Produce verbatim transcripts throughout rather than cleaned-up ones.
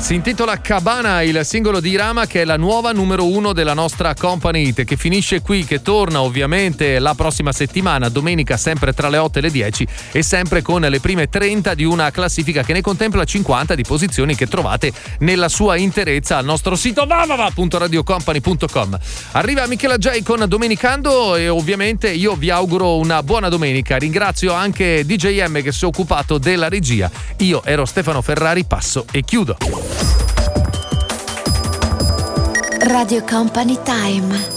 Si intitola Cabana, il singolo di Irama, che è la nuova numero uno della nostra Company Hit, che finisce qui, che torna ovviamente la prossima settimana, domenica sempre tra le otto e le dieci, e sempre con le prime trenta di una classifica che ne contempla cinquanta di posizioni che trovate nella sua interezza al nostro sito w w w punto radio company punto com. Arriva Michela J con Domenicando e ovviamente io vi auguro una buona domenica. Ringrazio anche D J M che si è occupato della regia. Io ero Stefano Ferrari, passo e chiudo. Radio Company Time.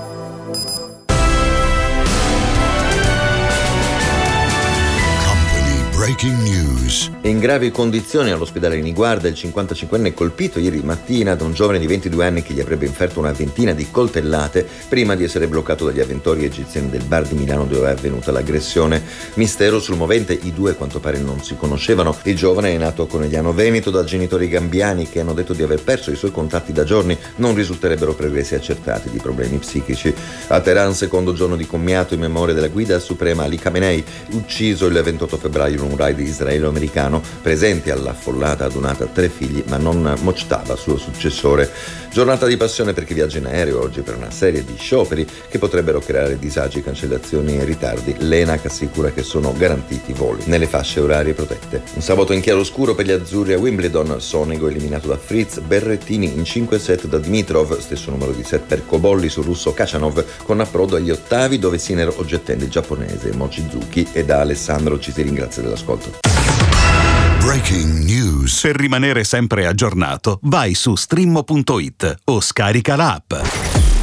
Breaking news. In gravi condizioni all'ospedale Niguarda il cinquantacinquenne colpito ieri mattina da un giovane di ventidue anni che gli avrebbe inferto una ventina di coltellate prima di essere bloccato dagli avventori egiziani del bar di Milano dove è avvenuta l'aggressione. Mistero sul movente, i due a quanto pare non si conoscevano. Il giovane è nato a Conegliano Veneto da genitori gambiani che hanno detto di aver perso i suoi contatti da giorni. Non risulterebbero progressi accertati di problemi psichici. A Teheran, secondo giorno di commiato in memoria della guida suprema Ali Khamenei, ucciso il ventotto febbraio in un raid israelo-americano, presente all'affollata adunata tre figli, ma non Mojtaba, suo successore. Giornata di passione per chi viaggia in aereo oggi per una serie di scioperi che potrebbero creare disagi, cancellazioni e ritardi. L'ENAC assicura che sono garantiti voli nelle fasce orarie protette. Un sabato in chiaroscuro per gli azzurri a Wimbledon, Sonego eliminato da Fritz, Berrettini in cinque set da Dimitrov, stesso numero di set per Cobolli sul russo Kachanov, con approdo agli ottavi dove Sinner oggettende il giapponese Mochizuki, e da Alessandro ci si ringrazia dell'ascolto. Breaking news. Per rimanere sempre aggiornato, vai su stream punto it o scarica l'app.